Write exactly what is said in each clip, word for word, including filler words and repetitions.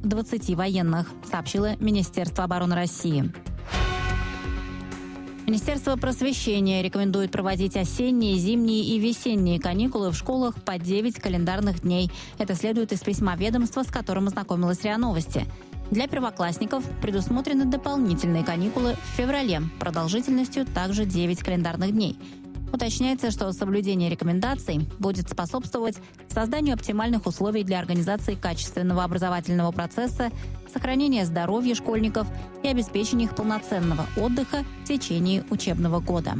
двадцати военных, сообщило Министерство обороны России. Министерство просвещения рекомендует проводить осенние, зимние и весенние каникулы в школах по девять календарных дней. Это следует из письма ведомства, с которым ознакомилась РИА Новости. Для первоклассников предусмотрены дополнительные каникулы в феврале, продолжительностью также девять календарных дней. Уточняется, что соблюдение рекомендаций будет способствовать созданию оптимальных условий для организации качественного образовательного процесса, сохранения здоровья школьников и обеспечения их полноценного отдыха в течение учебного года.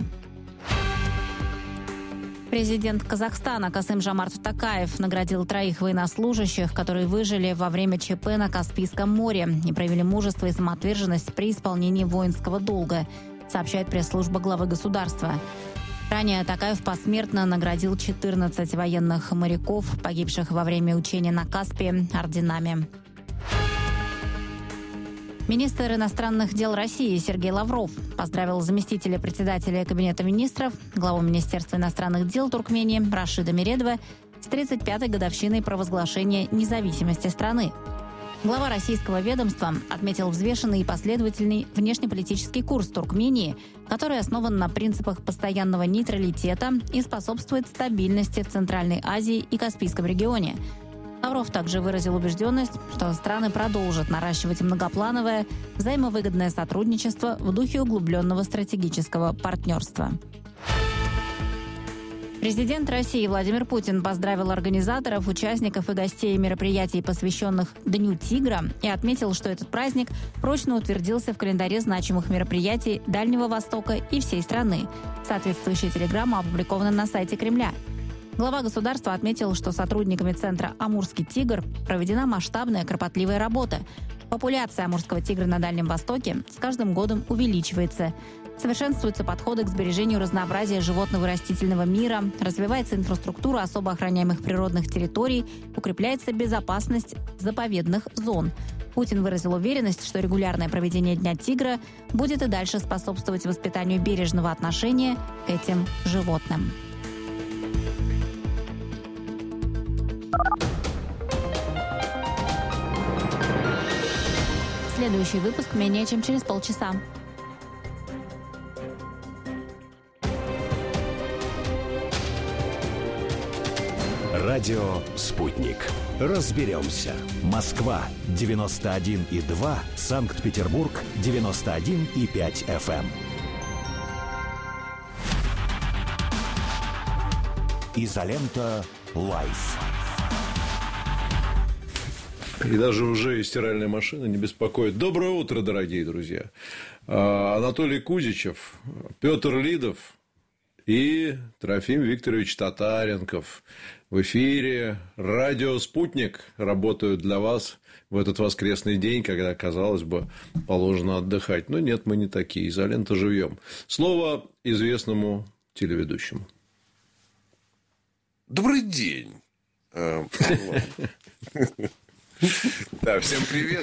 Президент Казахстана Касым-Жомарт Токаев наградил троих военнослужащих, которые выжили во время ЧП на Каспийском море и проявили мужество и самоотверженность при исполнении воинского долга, сообщает пресс-служба главы государства. Ранее Токаев посмертно наградил четырнадцать военных моряков, погибших во время учения на Каспии, орденами. Министр иностранных дел России Сергей Лавров поздравил заместителя председателя Кабинета министров, главу Министерства иностранных дел Туркмении Рашида Мередова с тридцать пятой годовщиной провозглашения независимости страны. Глава российского ведомства отметил взвешенный и последовательный внешнеполитический курс Туркмении, который основан на принципах постоянного нейтралитета и способствует стабильности в Центральной Азии и Каспийском регионе. Лавров также выразил убежденность, что страны продолжат наращивать многоплановое, взаимовыгодное сотрудничество в духе углубленного стратегического партнерства. Президент России Владимир Путин поздравил организаторов, участников и гостей мероприятий, посвященных Дню Тигра, и отметил, что этот праздник прочно утвердился в календаре значимых мероприятий Дальнего Востока и всей страны. Соответствующая телеграмма опубликована на сайте Кремля. Глава государства отметил, что сотрудниками центра «Амурский тигр» проведена масштабная, кропотливая работа. Популяция амурского тигра на Дальнем Востоке с каждым годом увеличивается. Совершенствуются подходы к сбережению разнообразия животного и растительного мира, развивается инфраструктура особо охраняемых природных территорий, укрепляется безопасность заповедных зон. Путин выразил уверенность, что регулярное проведение Дня тигра будет и дальше способствовать воспитанию бережного отношения к этим животным. Следующий выпуск менее чем через полчаса. Радио «Спутник». Разберемся. Москва девяносто один и два, Санкт-Петербург девяносто один и пять эф эм. Изолента Лайф. И даже уже и стиральная машина не беспокоит. Доброе утро, дорогие друзья. Анатолий Кузичев, Петр Лидов и Трофим Викторович Татаренков в эфире «Радио Спутник» работают для вас в этот воскресный день, когда, казалось бы, положено отдыхать. Но нет, мы не такие. Изолента живьем. Слово известному телеведущему. Добрый день. Да, всем привет.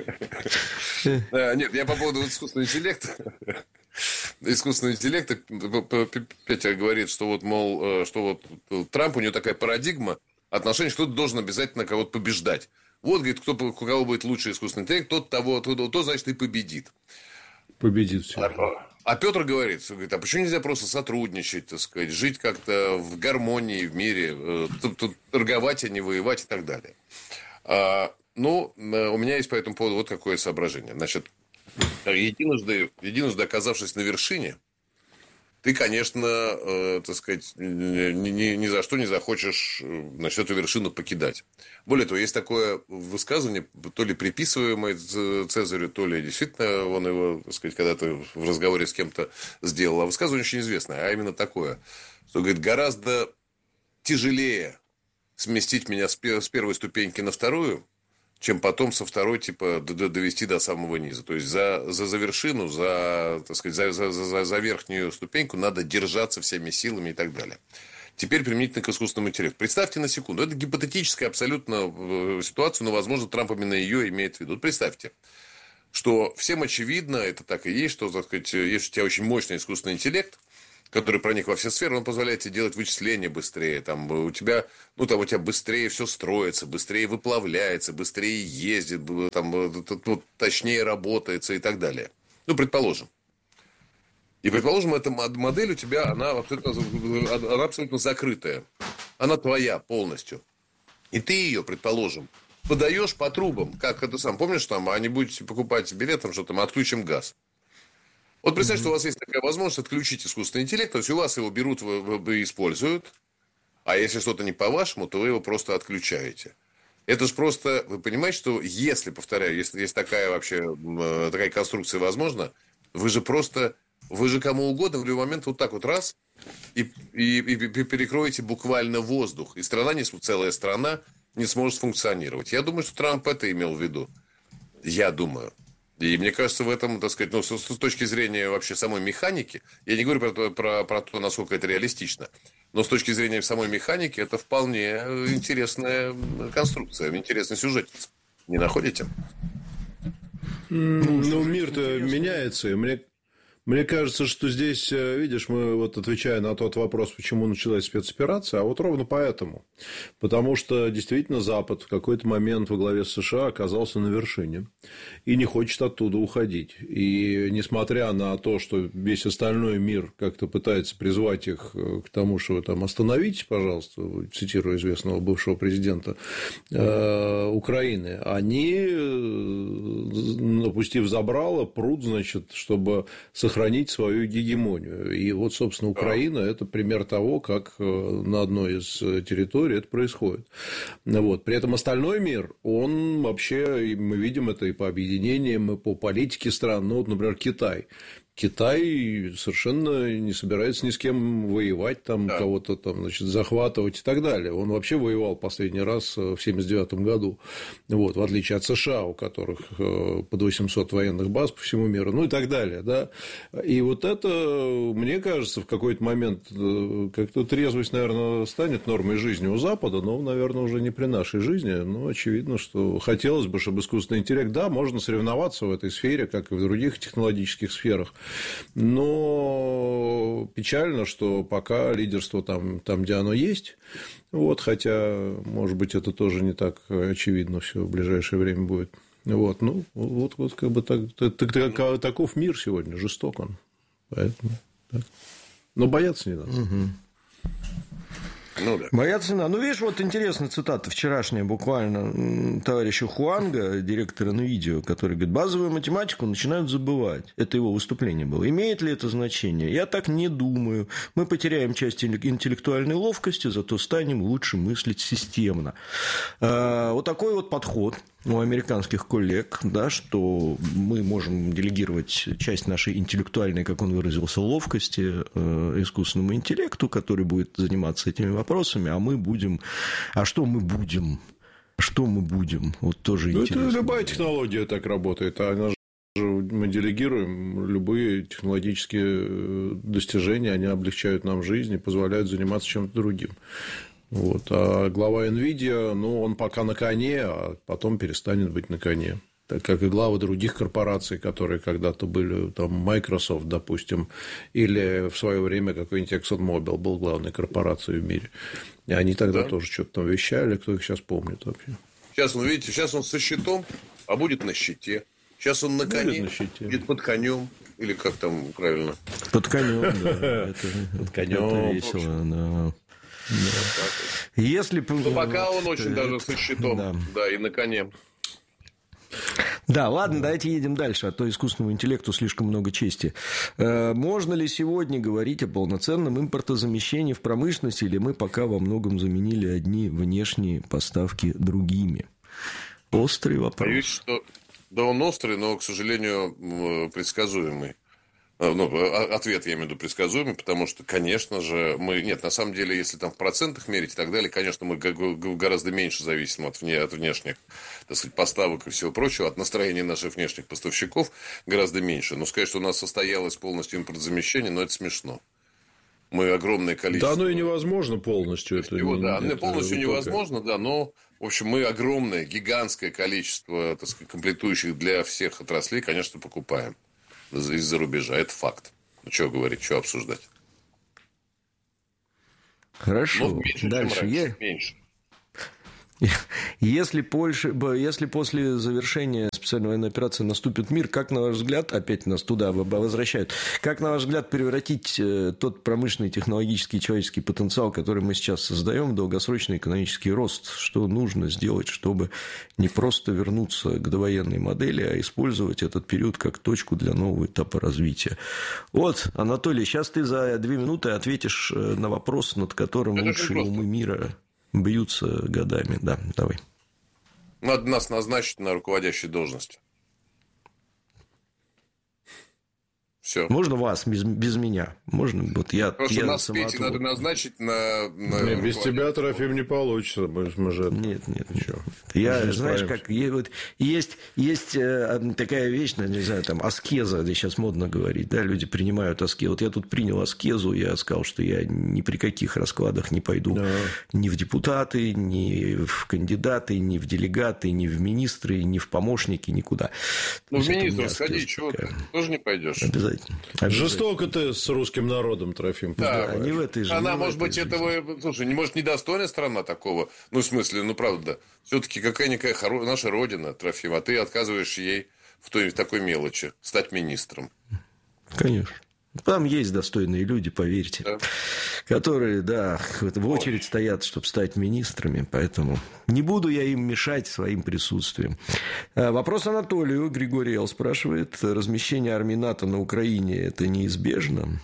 Нет, я по поводу искусственного интеллекта. Искусственного интеллекта Петя говорит, что вот, мол, что вот Трамп, у него такая парадигма отношений, что кто-то должен обязательно кого-то побеждать. Вот, говорит, кто, у кого будет лучший искусственный интеллект, тот того, то, то, значит, и победит. Победит все. А, а Петр говорит, говорит, а почему нельзя просто сотрудничать, так сказать, жить как-то в гармонии в мире, тут, тут торговать, а не воевать и так далее. А, ну, у меня есть по этому поводу вот какое соображение. Значит, единожды, единожды оказавшись на вершине, ты, конечно, э, так сказать, ни, ни, ни за что не захочешь, значит, эту вершину покидать. Более того, есть такое высказывание, то ли приписываемое Цезарю, то ли действительно он его, так сказать, когда-то в разговоре с кем-то сделал. А высказывание очень известное, а именно такое, что, говорит, гораздо тяжелее сместить меня с первой ступеньки на вторую, чем потом со второй, типа, довести до самого низа. То есть, за, за, за вершину, за, так сказать, за, за, за, за верхнюю ступеньку надо держаться всеми силами и так далее. Теперь применительно к искусственному интеллекту. Представьте на секунду, это гипотетическая абсолютно ситуация, но, возможно, Трамп именно ее имеет в виду. Представьте, что всем очевидно, это так и есть, что, так сказать, если у тебя очень мощный искусственный интеллект, который проник во все сферы, он позволяет тебе делать вычисления быстрее. Там у тебя, ну, там у тебя быстрее все строится, быстрее выплавляется, быстрее ездит, там, тут, точнее работается и так далее. Ну, предположим. И, предположим, эта модель у тебя, она абсолютно, она абсолютно закрытая. Она твоя полностью. И ты ее, предположим, подаешь по трубам. Как это сам, помнишь, там, а не будете покупать билет, там, что там, отключим газ. Вот представьте, mm-hmm. что у вас есть такая возможность отключить искусственный интеллект, то есть у вас его берут и используют, а если что-то не по-вашему, то вы его просто отключаете. Это же просто, вы понимаете, что если, повторяю, если есть такая вообще, такая конструкция возможна, вы же просто, вы же кому угодно в любой момент вот так вот раз и, и, и перекроете буквально воздух, и страна, не, целая страна не сможет функционировать. Я думаю, что Трамп это имел в виду. Я думаю. И мне кажется, в этом, так сказать, ну, с, с точки зрения вообще самой механики, я не говорю про то, про, про то, насколько это реалистично, но с точки зрения самой механики, это вполне интересная конструкция, интересный сюжет. Не находите? Ну, мир-то меняется, и мне... Мне кажется, что здесь, видишь, мы вот отвечая на тот вопрос, почему началась спецоперация, а вот ровно поэтому. Потому что действительно Запад в какой-то момент во главе с США оказался на вершине и не хочет оттуда уходить. И несмотря на то, что весь остальной мир как-то пытается призвать их к тому, что там остановитесь, пожалуйста, цитирую известного бывшего президента э, Украины, они, опустив забрало, прут, значит, чтобы сохранить сохранить свою гегемонию. И вот, собственно, Украина – это пример того, как на одной из территорий это происходит. Вот. При этом остальной мир, он вообще, мы видим это и по объединениям, и по политике стран, ну, вот, например, Китай. Китай совершенно не собирается ни с кем воевать, там, да. кого-то там, значит, захватывать и так далее. Он вообще воевал последний раз в семьдесят девятом году, вот, в отличие от США, у которых под восемьсот военных баз по всему миру, ну и так далее. Да? И вот это, мне кажется, в какой-то момент как-то трезвость, наверное, станет нормой жизни у Запада, но, наверное, уже не при нашей жизни. Но очевидно, что хотелось бы, чтобы искусственный интеллект, да, можно соревноваться в этой сфере, как и в других технологических сферах. Но печально, что пока лидерство там, там, где оно есть, вот, хотя, может быть, это тоже не так очевидно все в ближайшее время будет. Вот, ну, вот, вот как бы так, так, так, таков мир сегодня, жесток он. Поэтому так. Но бояться не надо. Угу. Ну, да. Бояться не надо. Ну, видишь, вот интересная цитата вчерашняя буквально товарища Хуанга, директора NVIDIA, который говорит, базовую математику начинают забывать. Это его выступление было. Имеет ли это значение? Я так не думаю. Мы потеряем часть интеллектуальной ловкости, зато станем лучше мыслить системно. Вот такой вот подход у американских коллег, да, что мы можем делегировать часть нашей интеллектуальной, как он выразился, ловкости э, искусственному интеллекту, который будет заниматься этими вопросами, а мы будем... А что мы будем? Что мы будем? Вот тоже ну, интересно. Это любая технология так работает. Она же, мы делегируем любые технологические достижения, они облегчают нам жизнь и позволяют заниматься чем-то другим. Вот. А глава NVIDIA, ну, он пока на коне, а потом перестанет быть на коне. Так как и главы других корпораций, которые когда-то были, там, Microsoft, допустим, или в свое время какой-нибудь ExxonMobil был главной корпорацией в мире. И они тогда да. тоже что-то там вещали, кто их сейчас помнит вообще. Сейчас он, видите, сейчас он со щитом, а будет на щите. Сейчас он на коне, на будет под конем. Или как там правильно? Под конем, да. Под конем. Это весело, да. Если... Но пока он очень даже со щитом, да. да, и на коне. Да, ладно, давайте едем дальше, а то искусственному интеллекту слишком много чести. Можно ли сегодня говорить о полноценном импортозамещении в промышленности, или мы пока во многом заменили одни внешние поставки другими? Острый вопрос. Боюсь, что... Да, он острый, но, к сожалению, предсказуемый. Ну, ответ, я имею в виду, предсказуемый, потому что, конечно же, мы... Нет, на самом деле, если там в процентах мерить и так далее, конечно, мы гораздо меньше зависим от, вне... от внешних, так сказать, поставок и всего прочего, от настроения наших внешних поставщиков гораздо меньше. Но сказать, что у нас состоялось полностью импортозамещение, ну, это смешно. Мы огромное количество... Да, оно и невозможно полностью. Это его, не... да, это полностью невозможно, да, но, в общем, мы огромное, гигантское количество, так сказать, комплектующих для всех отраслей, конечно, покупаем из-за рубежа. Это факт. Ну, что говорить, что обсуждать. Хорошо. Но меньше, дальше. чем раньше. Я... Меньше. Если, Польша, если после завершения специальной военной операции наступит мир, как, на ваш взгляд, опять нас туда возвращают, как, на ваш взгляд, превратить тот промышленный, технологический, человеческий потенциал, который мы сейчас создаем, в долгосрочный экономический рост? Что нужно сделать, чтобы не просто вернуться к довоенной модели, а использовать этот период как точку для нового этапа развития? Вот, Анатолий, сейчас ты за две минуты ответишь на вопрос, над которым Это лучшие умы мира... бьются годами. Да, давай. Надо нас назначить на руководящей должности. Все. Можно вас без, без меня? Можно? Вот я, Просто я нас, Петя, надо назначить на... на нет, без тебя, Трофим, не получится. Мы, мы же... Нет, нет, ничего. Я, не знаешь, как... Вот, есть, есть э, такая вещь, не знаю, там, аскеза, где сейчас модно говорить, да, люди принимают аскезу. Вот я тут принял аскезу, я сказал, что я ни при каких раскладах не пойду да. ни в депутаты, ни в кандидаты, ни в делегаты, ни в министры, ни в помощники, никуда. Ну, в министры сходи, чего ты? Тоже не пойдешь? Обязательно. Обязательно. Жестоко ты с русским народом, Трофим. Да, да, не в этой же. Она, может быть, жизни. этого... Слушай, не может, недостойная страна такого. Ну, в смысле, ну, правда, все-таки какая-никакая хоро... наша родина, Трофим, а ты отказываешь ей в той в такой мелочи стать министром. Конечно. Там есть достойные люди, поверьте, да. которые, да, в очередь стоят, чтобы стать министрами, поэтому не буду я им мешать своим присутствием. Вопрос Анатолию. Григорий Эл спрашивает, размещение армии НАТО на Украине – это неизбежно?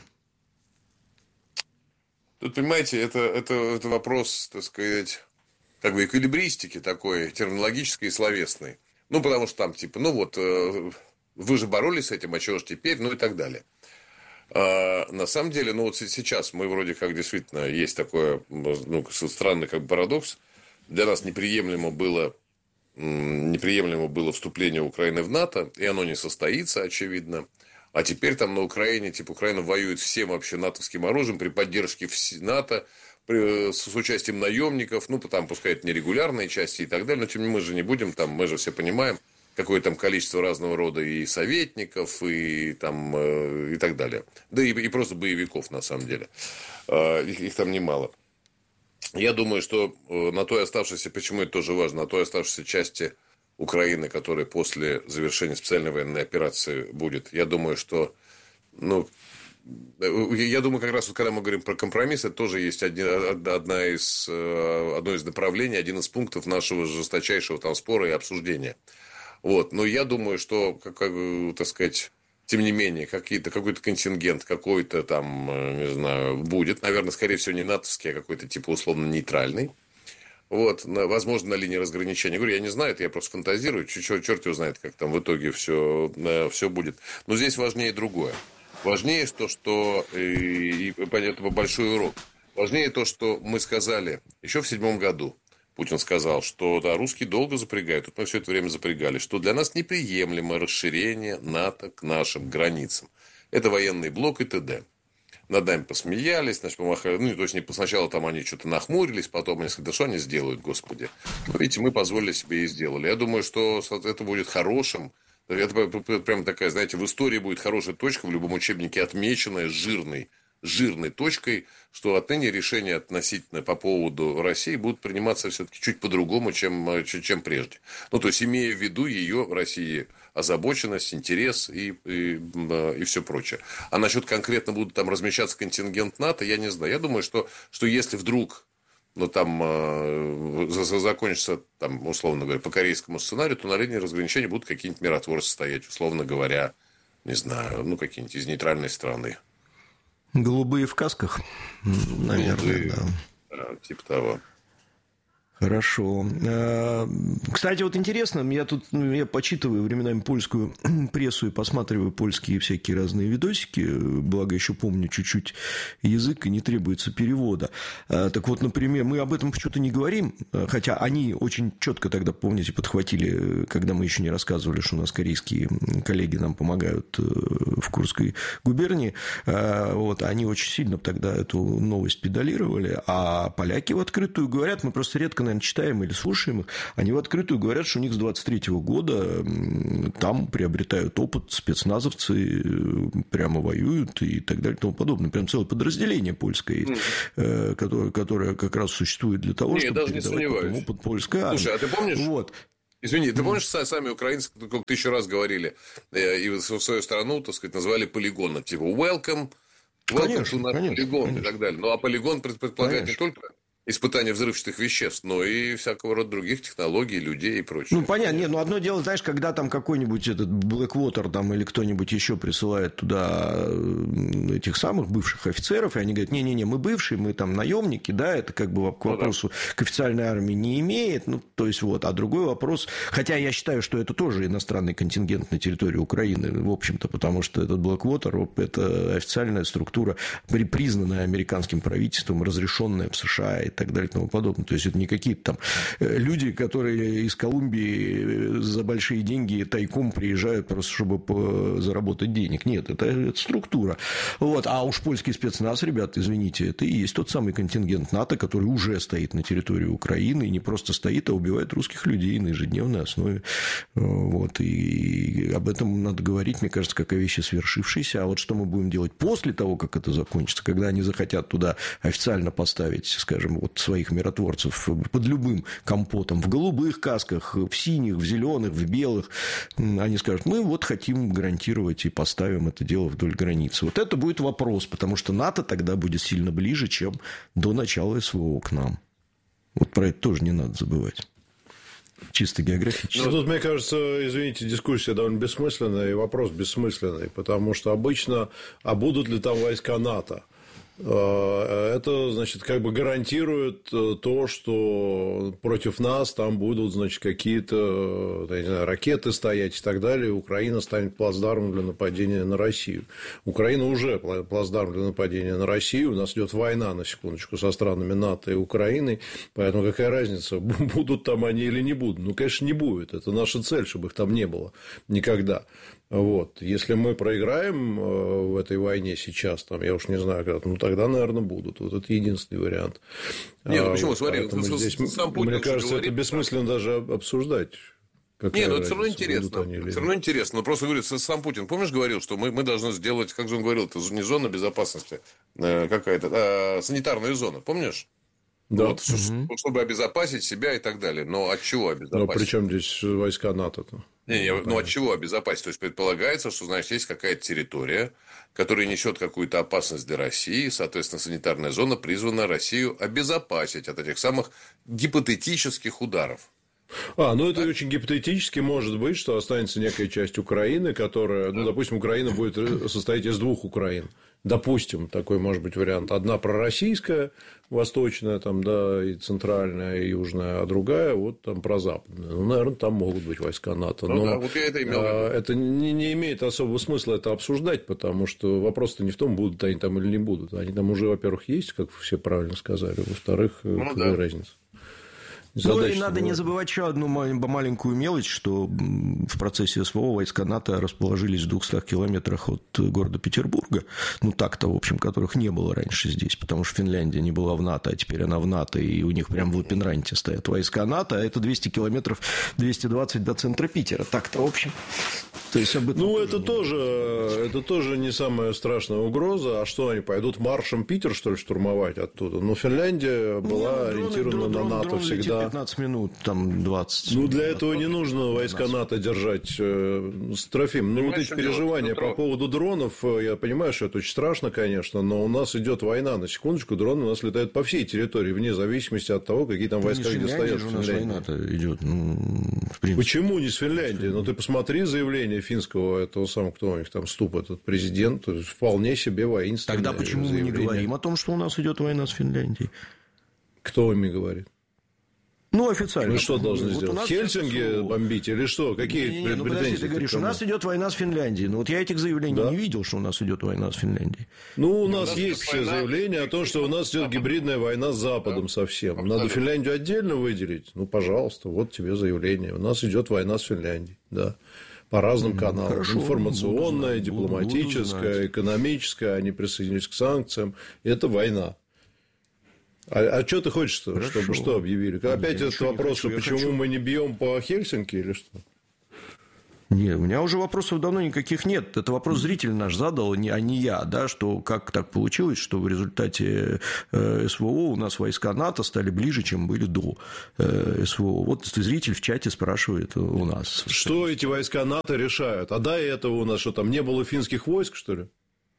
Тут, понимаете, это, это, это вопрос, так сказать, как бы эквилибристики такой, терминологической и словесной. Ну, потому что там, типа, ну вот, вы же боролись с этим, а чего же теперь, ну и так далее. А, на самом деле, ну вот сейчас мы вроде как действительно есть такой ну, странный как бы парадокс. Для нас неприемлемо было, неприемлемо было вступление Украины в НАТО, и оно не состоится, очевидно. А теперь там на Украине, типа, Украина воюет всем вообще натовским оружием при поддержке НАТО, при, с участием наемников, ну, там, пускай это нерегулярные части и так далее, но тем не менее мы же не будем, там, мы же все понимаем, какое там количество разного рода и советников, и, там, и так далее. Да и, и просто боевиков, на самом деле. Их, их там немало. Я думаю, что на той оставшейся, почему это тоже важно, на той оставшейся части Украины, которая после завершения специальной военной операции будет, я думаю, что, ну, я думаю, как раз вот, когда мы говорим про компромисс, это тоже есть один, одна из, одно из направлений, один из пунктов нашего жесточайшего там спора и обсуждения. Вот. Но я думаю, что, как, как, так сказать, тем не менее, какие-то, какой-то контингент какой-то там, не знаю, будет. Наверное, скорее всего, не натовский, а какой-то типа условно нейтральный. Вот. Возможно, на линии разграничения. Я говорю, я не знаю, это я просто фантазирую. Черт, черт его знает, как там в итоге все, все будет. Но здесь важнее другое. Важнее то, что... И, и это большой урок. Важнее то, что мы сказали еще в седьмом году. Путин сказал, что да, русские долго запрягают, тут мы все это время запрягали, что для нас неприемлемо расширение НАТО к нашим границам. Это военный блок и т.д. Над нами посмеялись, значит, помахали. Ну, то есть, сначала там они что-то нахмурились, потом они сказали, да что они сделают, господи. Но, видите, мы позволили себе и сделали. Я думаю, что это будет хорошим. Это прям такая, знаете, в истории будет хорошая точка, в любом учебнике отмеченная жирной. жирной точкой, что отныне решения относительно по поводу России будут приниматься все-таки чуть по-другому, чем, чем прежде. Ну, то есть, имея в виду ее, России, озабоченность, интерес и, и, и все прочее. А насчет конкретно будут там размещаться контингент НАТО, я не знаю. Я думаю, что, что если вдруг ну, там, э, закончится, там, условно говоря, по корейскому сценарию, то на линии разграничения будут какие-нибудь миротворцы стоять, условно говоря, не знаю, ну, какие-нибудь из нейтральной страны. Голубые в касках, наверное, Голубые, да. Типа того. Хорошо. Кстати, вот интересно, я тут я почитываю временами польскую прессу и посматриваю польские всякие разные видосики, благо еще помню чуть-чуть язык и не требуется перевода. Так вот, например, мы об этом почему-то не говорим, хотя они очень четко тогда, помните, подхватили, когда мы еще не рассказывали, что у нас корейские коллеги нам помогают в Курской губернии. Вот, они очень сильно тогда эту новость педалировали, а поляки в открытую говорят, мы просто редко наверное, читаем или слушаем их, они в открытую говорят, что у них с двадцать третьего года там приобретают опыт спецназовцы, прямо воюют и так далее и тому подобное. Прям целое подразделение польское, mm. которое, которое как раз существует для того, Нет, чтобы передавать опыт польской армии. Слушай, а ты помнишь... Вот. Извини, ты помнишь, сами украинцы, как тысячу раз говорили, и в свою страну, так сказать, назвали полигоном, типа welcome, welcome конечно, to конечно, полигон конечно. и так далее. Ну, а полигон предполагает конечно. не только испытания взрывчатых веществ, но и всякого рода других технологий, людей и прочее. Ну, понятно. Нет, ну, одно дело, знаешь, когда там какой-нибудь этот Blackwater там, или кто-нибудь еще присылает туда этих самых бывших офицеров, и они говорят, не-не-не, мы бывшие, мы там наемники, да, это как бы к вопросу ну, да. к официальной армии не имеет, ну, то есть вот. А другой вопрос, хотя я считаю, что это тоже иностранный контингент на территории Украины, в общем-то, потому что этот Blackwater, это официальная структура, признанная американским правительством, разрешенная в США и так далее и тому подобное. То есть, это не какие-то там люди, которые из Колумбии за большие деньги тайком приезжают просто, чтобы заработать денег. Нет, это, это структура. Вот. А уж польский спецназ, ребята, извините, это и есть тот самый контингент НАТО, который уже стоит на территории Украины и не просто стоит, а убивает русских людей на ежедневной основе. Вот. И об этом надо говорить, мне кажется, как о вещи свершившейся. А вот что мы будем делать после того, как это закончится, когда они захотят туда официально поставить, скажем, вот своих миротворцев под любым компотом, в голубых касках, в синих, в зеленых, в белых, они скажут, мы вот хотим гарантировать и поставим это дело вдоль границы. Вот это будет вопрос, потому что НАТО тогда будет сильно ближе, чем до начала СВО к нам. Вот про это тоже не надо забывать. Чисто географически. Ну, тут, мне кажется, извините, дискуссия довольно бессмысленная и вопрос бессмысленный, потому что обычно, а будут ли там войска НАТО? Это, значит, как бы гарантирует то, что против нас там будут, значит, какие-то, я не знаю, ракеты стоять и так далее, и Украина станет плацдармом для нападения на Россию. Украина уже плацдарм для нападения на Россию, у нас идет война, на секундочку, со странами НАТО и Украиной, поэтому какая разница, будут там они или не будут? Ну, конечно, не будет, это наша цель, чтобы их там не было никогда. Вот. Если мы проиграем в этой войне сейчас, там, я уж не знаю, когда, ну тогда, наверное, будут. Вот это единственный вариант. Нет, ну почему? Смотри, здесь, сам Путин мне кажется, говорит, это бессмысленно да. даже обсуждать. Нет, ну это все равно интересно. Это все равно интересно. Но просто говорит, сам Путин, помнишь, говорил, что мы, мы должны сделать, как же он говорил, это не зона безопасности, какая-то, а санитарная зона, помнишь? Да. Вот, угу. Чтобы обезопасить себя и так далее. Но от чего обезопасить? Но при чем здесь войска НАТО-то? Не, не, ну от чего обезопасить? То есть предполагается, что, значит, есть какая-то территория, которая несет какую-то опасность для России, соответственно, санитарная зона призвана Россию обезопасить от этих самых гипотетических ударов. А, ну это очень гипотетически может быть, что останется некая часть Украины, которая, ну, допустим, Украина будет состоять из двух Украин. Допустим, такой может быть вариант. Одна пророссийская, восточная, там, да, и центральная, и южная, а другая вот там прозападная. Ну, наверное, там могут быть войска НАТО. Но ну, да, вот я это имел в виду. Это не, не имеет особого смысла это обсуждать, потому что вопрос-то не в том, будут они там или не будут. Они там уже, во-первых, есть, как все правильно сказали, во-вторых, ну, какая да. разница. Ну, и надо не забывать еще одну маленькую мелочь, что в процессе СВО войска НАТО расположились в двухстах километрах от города Петербурга. Ну, так-то, в общем, которых не было раньше здесь, потому что Финляндия не была в НАТО, а теперь она в НАТО, и у них прям в Лапенранте стоят войска НАТО, а это двести километров, двести двадцать до центра Питера. Так-то, в общем... То есть, об этом ну, это тоже, это тоже не самая страшная угроза. А что, они пойдут маршем Питер, что ли, штурмовать оттуда? Ну, Финляндия была ну, ориентирована дрон, на НАТО дрон всегда. пятнадцать минут, там двадцать. Ну, для этого не нужно войска НАТО держать. Трофим, ну, вот эти переживания по поводу дронов, я понимаю, что это очень страшно, конечно, но у нас идет война. На секундочку, дроны у нас летают по всей территории, вне зависимости от того, какие там войска где стоят. У нас война-то идет. Ну, почему не с Финляндией? Ну, ты посмотри заявление финского этого самого, кто у них там Ступ, этот президент, вполне себе воинственное. Тогда почему заявление. Мы не говорим о том, что у нас идет война с Финляндией? Кто ими говорит? Ну, официально. Мы что должны вот сделать? Хельсинки бомбить или что? Какие не, не, не, ну, подожди, ты говоришь, у нас идет война с Финляндией. Ну, вот я этих заявлений да? не видел, что у нас идет война с Финляндией. Ну, у нас, у нас есть все заявления о том, что у нас идет гибридная война с Западом да? совсем. Абсолютно. Надо Финляндию отдельно выделить. Ну, пожалуйста, вот тебе заявление. У нас идет война с Финляндией. Да. По разным каналам. Хорошо, информационная, буду, дипломатическая, буду экономическая. Они присоединились к санкциям. Это война. А, а что ты хочешь, что, чтобы что объявили? Опять этот вопрос, что почему хочу... мы не бьем по Хельсинки или что? Нет, у меня уже вопросов давно никаких нет. Это вопрос зритель наш задал, а не я, да, что как так получилось, что в результате СВО у нас войска НАТО стали ближе, чем были до СВО. Вот зритель в чате спрашивает у нас. Что эти войска НАТО решают? А до этого у нас что, там не было финских войск, что ли?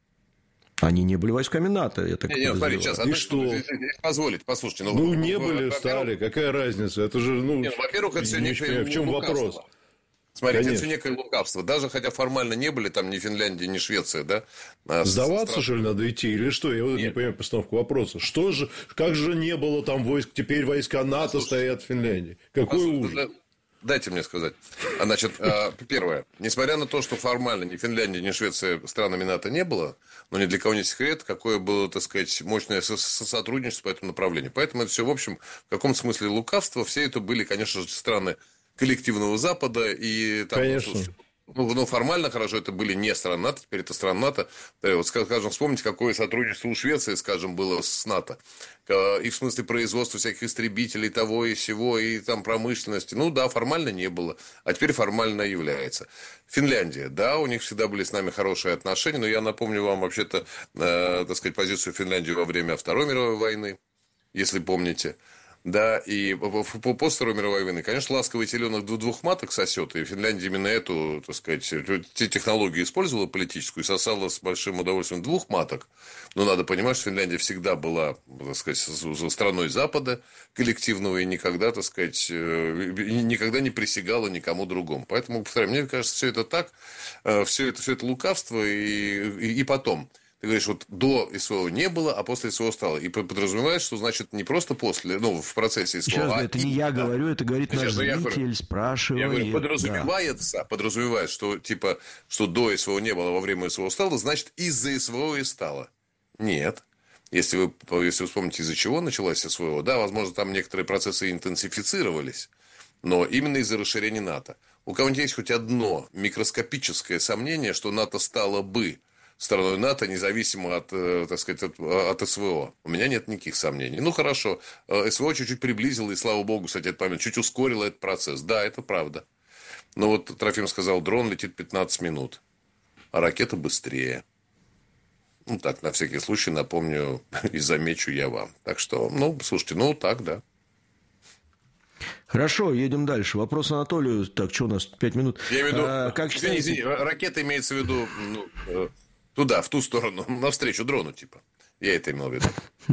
Они не были войсками НАТО, я так Нет, смотри, сейчас, и что? Позволите, послушайте. Ну, ну не были, стали, какая разница? Это же, ну... Нет, во-первых, это все некое в чем вопрос? Смотрите, конечно. Это все некое лукавство. Даже хотя формально не были там ни Финляндия, ни Швеция, да? А сдаваться, стран... что ли, надо идти? Или что? Я вот не понимаю постановку вопроса. Что же, как же не было там войск, теперь войска НАТО Послушайте. стоят в Финляндии? Какой ужас? Дайте мне сказать. Значит, первое. Несмотря на то, что формально ни Финляндия, ни Швеция странами НАТО не было, но ни для кого не секрет, какое было, так сказать, мощное сотрудничество по этому направлению. Поэтому это все, в общем, в каком смысле лукавство. Все это были, конечно же, страны коллективного Запада. И там, конечно. Ну, ну, формально, хорошо, это были не страны НАТО, теперь это страны НАТО. Вот, скажем, вспомните, какое сотрудничество у Швеции, скажем, было с НАТО. И в смысле производства всяких истребителей, того и сего, и там промышленности. Ну, да, формально не было, а теперь формально является. Финляндия, да, у них всегда были с нами хорошие отношения, но я напомню вам, вообще-то, э, так сказать, позицию Финляндии во время Второй мировой войны, если помните. Да, и после Второй мировой войны, конечно, ласковый теленок двух маток сосет, и Финляндия именно эту, так сказать, те технологии использовала политическую и сосала с большим удовольствием двух маток. Но надо понимать, что Финляндия всегда была, так сказать, страной Запада коллективного и никогда, так сказать, никогда не присягала никому другому. Поэтому, повторяю, мне кажется, все это так, все это, все это лукавство, и, и, и потом. Ты говоришь, вот до СВО не было, а после СВО стало. И подразумеваешь, что значит не просто после, ну, в процессе СВО. Сейчас, а это и... не я говорю, это говорит Сейчас, наш зритель, спрашивает. Я говорю, подразумевается, да. подразумевает, что типа, что до СВО не было, во время СВО стало, значит, из-за СВО и стало. Нет. Если вы, если вы вспомните, из-за чего началась СВО, да, возможно, там некоторые процессы интенсифицировались, но именно из-за расширения НАТО. У кого-нибудь есть хоть одно микроскопическое сомнение, что НАТО стало бы страной НАТО, независимо от, так сказать, от, от СВО. У меня нет никаких сомнений. Ну, хорошо, СВО чуть-чуть приблизило, и, слава богу, кстати, это память, чуть ускорило этот процесс. Да, это правда. Но вот Трофим сказал, дрон летит пятнадцать минут, а ракета быстрее. Ну, так, на всякий случай напомню и замечу я вам. Так что, ну, слушайте, ну, так, да. Хорошо, едем дальше. Вопрос Анатолию. Так, что у нас, пять минут? Я имею в виду, а, как извини, извини, ракета имеется в виду... Ну, туда, в ту сторону, навстречу дрону, типа. Я это имел в виду.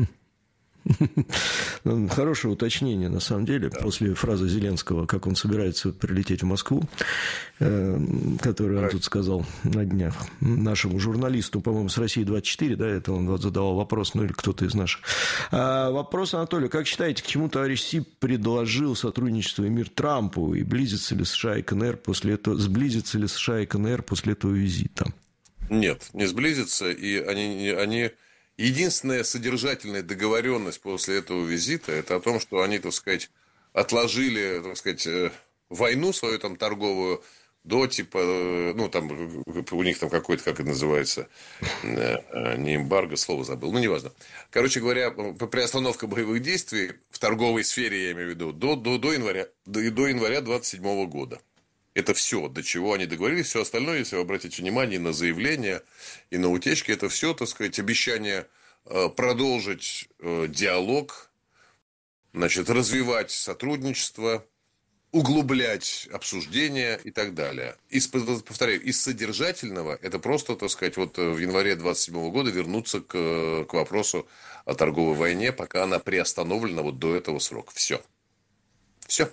Хорошее уточнение, на самом деле, да. После фразы Зеленского, как он собирается прилететь в Москву, которую он тут сказал на днях нашему журналисту, по-моему, с России двадцать четыре, да, это он вот задавал вопрос, ну или кто-то из наших. А вопрос Анатолию, как считаете, к чему товарищ Си предложил сотрудничество и мир Трампу, и близится ли США и КНР после этого, сблизится ли США и КНР после этого визита? Нет, не сблизится, и они, они... Единственная содержательная договоренность после этого визита, это о том, что они, так сказать, отложили, так сказать, войну свою там торговую до типа, ну, там, у них там какой-то, как это называется, не эмбарго, слово забыл, ну, неважно. Короче говоря, приостановка боевых действий в торговой сфере, я имею в виду, до, до, до января, до, до января двадцать седьмого года. Это все, до чего они договорились. Все остальное, если вы обратите внимание на заявления и на утечки, это все, так сказать, обещание продолжить диалог, значит, развивать сотрудничество, углублять обсуждения и так далее. Из, повторяю, из содержательного это просто, так сказать, вот в январе двадцать седьмого года вернуться к, к вопросу о торговой войне, пока она приостановлена вот до этого срока. Все. Все.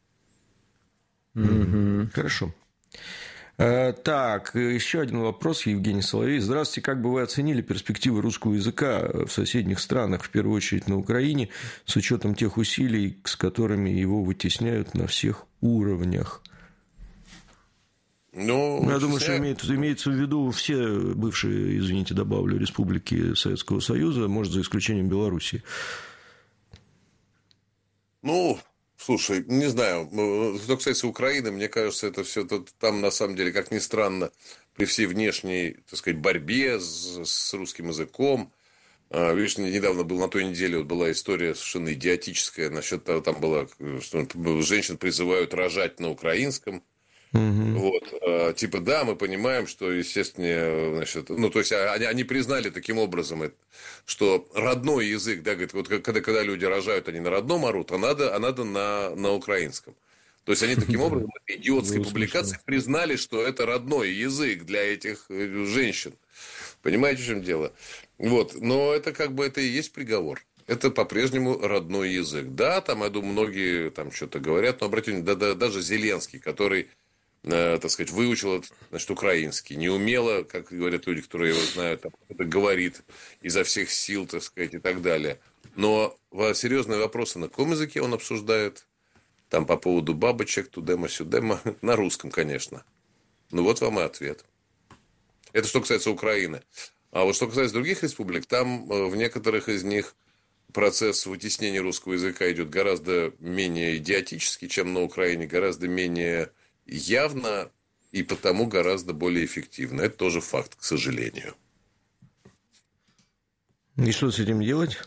Mm-hmm. Хорошо. А, так, еще один вопрос, Евгений Соловей. Здравствуйте. Как бы вы оценили перспективы русского языка в соседних странах, в первую очередь на Украине, с учетом тех усилий, с которыми его вытесняют на всех уровнях? Ну, я думаю, что имеет, имеется в виду все бывшие, извините, добавлю, республики Советского Союза, может, за исключением Белоруссии. Ну... Слушай, не знаю, что касается Украины, мне кажется, это все там, на самом деле, как ни странно, при всей внешней, так сказать, борьбе с, с русским языком, Видишь, недавно был, на той неделе вот была история совершенно идиотическая насчет того, там было, что женщин призывают рожать на украинском. Угу. Вот, типа, да, мы понимаем, что, естественно, значит, ну, то есть, они, они признали таким образом, что родной язык, да, говорит, вот когда, когда люди рожают, они на родном орут, а надо, а надо на, на украинском. То есть, они таким образом, идиотской публикации, признали, что это родной язык для этих женщин. Понимаете, в чем дело? Вот. Но это как бы это и есть приговор. Это по-прежнему родной язык. Да, там, я думаю, многие там что-то говорят, но обратите внимание, да, да, даже Зеленский, который, э, так сказать, выучил, значит, украинский, неумело, как говорят люди, которые его знают, там, это говорит изо всех сил, так сказать, и так далее. Но серьезные вопросы, на каком языке он обсуждает, там по поводу бабочек, тудема-сюдема, на русском, конечно. Ну, вот вам и ответ. Это что касается Украины. А вот что касается других республик, там в некоторых из них процесс вытеснения русского языка идет гораздо менее идиотически, чем на Украине, гораздо менее явно и потому гораздо более эффективно. Это тоже факт, к сожалению. И что с этим делать?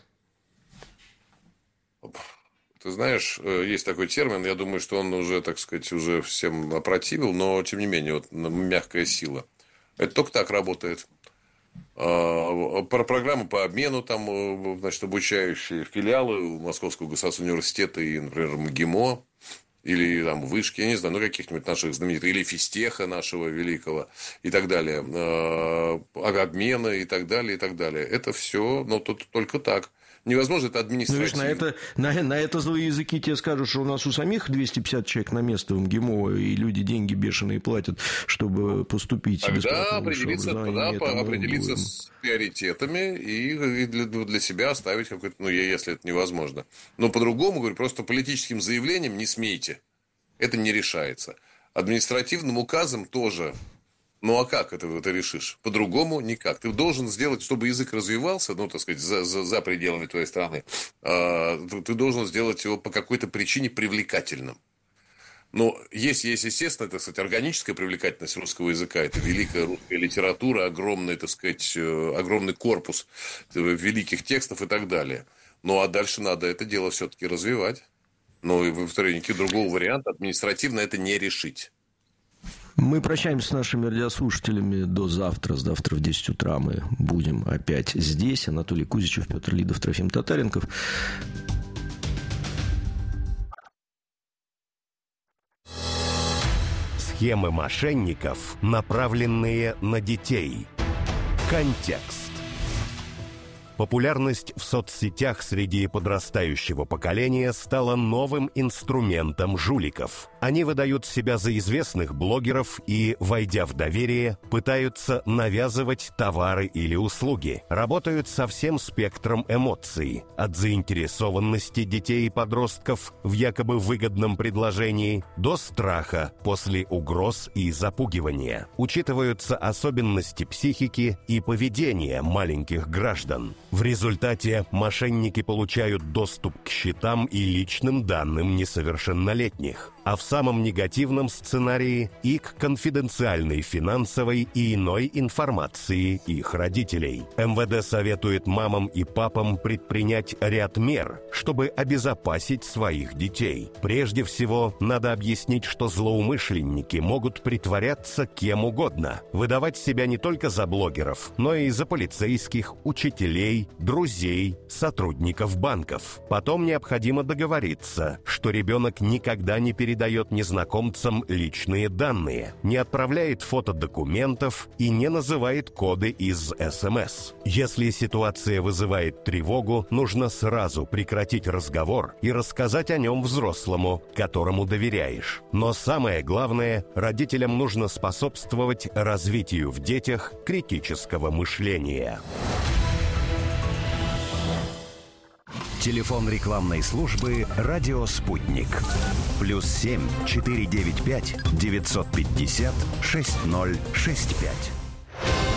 Ты знаешь, есть такой термин, я думаю, что он уже, так сказать, уже всем опротивил, но, тем не менее, вот мягкая сила. Это только так работает. Про программы по обмену, там, значит, обучающие филиалы Московского государственного университета и, например, МГИМО, или там вышки, я не знаю, ну, каких-нибудь наших знаменитых, или физтеха нашего великого, и так далее, обмены, и так далее, и так далее. Это все, но тут только так. Невозможно это административно. Ну, видишь, на это, на, на это злые языки тебе скажут, что у нас у самих двести пятьдесят человек на место в МГИМО, и люди деньги бешеные платят, чтобы поступить. Тогда определиться, тогда определиться с приоритетами и для, для себя оставить какой-то, ну, если это невозможно. Но по-другому, говорю, просто политическим заявлением не смейте. Это не решается. Административным указом тоже. Ну, а как это ты решишь? По-другому никак. Ты должен сделать, чтобы язык развивался, ну, так сказать, за, за, за пределами твоей страны, э, ты должен сделать его по какой-то причине привлекательным. Но есть, есть, естественно, так сказать, органическая привлекательность русского языка. Это великая русская литература, огромный, так сказать, огромный корпус великих текстов и так далее. Ну, а дальше надо это дело все-таки развивать. Ну, и, повторяю, никакого другого варианта административно это не решить. Мы прощаемся с нашими радиослушателями до завтра. Завтра в десять утра мы будем опять здесь. Анатолий Кузичев, Петр Лидов, Трофим Татаренков. Схемы мошенников, направленные на детей. Контекст. Популярность в соцсетях среди подрастающего поколения стала новым инструментом жуликов. Они выдают себя за известных блогеров и, войдя в доверие, пытаются навязывать товары или услуги. Работают со всем спектром эмоций, от заинтересованности детей и подростков в якобы выгодном предложении до страха после угроз и запугивания. Учитываются особенности психики и поведения маленьких граждан. В результате мошенники получают доступ к счетам и личным данным несовершеннолетних, а в самом негативном сценарии и к конфиденциальной финансовой и иной информации их родителей. эм вэ дэ советует мамам и папам предпринять ряд мер, чтобы обезопасить своих детей. Прежде всего, надо объяснить, что злоумышленники могут притворяться кем угодно, выдавать себя не только за блогеров, но и за полицейских, учителей, друзей, сотрудников банков. Потом необходимо договориться, что ребенок никогда не передает дает незнакомцам личные данные, не отправляет фото документов и не называет коды из эс эм эс. Если ситуация вызывает тревогу, нужно сразу прекратить разговор и рассказать о нем взрослому, которому доверяешь. Но самое главное, родителям нужно способствовать развитию в детях критического мышления. Телефон рекламной службы «Радио Спутник». Плюс семь четыре девять пять девятьсот пятьдесят шесть ноль шесть пять.